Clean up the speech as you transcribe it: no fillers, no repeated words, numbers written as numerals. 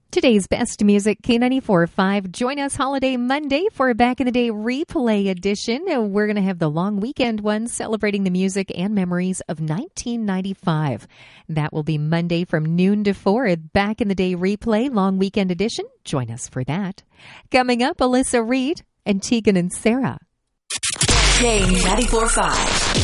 Today's best music, K94.5. Join us Holiday Monday for a Back in the Day replay edition. We're going to have the long weekend one celebrating the music and memories of 1995. That will be Monday from noon to 4. Back in the Day replay, long weekend edition. Join us for that. Coming up, Alyssa Reed and Tegan and Sarah. K94.5.